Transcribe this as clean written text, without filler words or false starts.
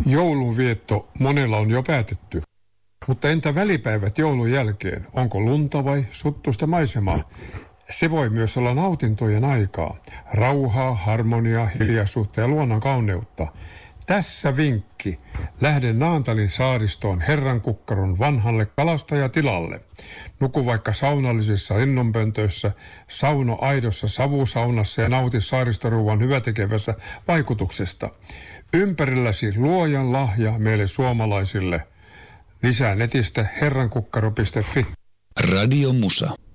Joulunvietto monella on jo päätetty. Mutta entä välipäivät joulun jälkeen? Onko lunta vai suttuista maisemaa? Se voi myös olla nautintojen aikaa. Rauhaa, harmoniaa, hiljaisuutta ja luonnon kauneutta. Tässä vinkki. Lähde Naantalin saaristoon Herrankukkaron vanhalle kalastajatilalle. Nuku vaikka saunallisissa linnunpöntöissä, sauno aidossa savusaunassa ja nauti saaristoruuan hyvätekevässä vaikutuksesta. Ympärilläsi luojan lahja meille suomalaisille. Lisää netistä herrankukkaro.fi. Radio Musa.